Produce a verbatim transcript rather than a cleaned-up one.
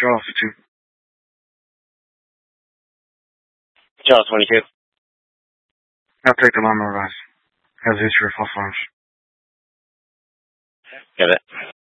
Charles for two. Charles twenty-two. I'll take the lawnmower advice. Has a history of false alarms. Get it.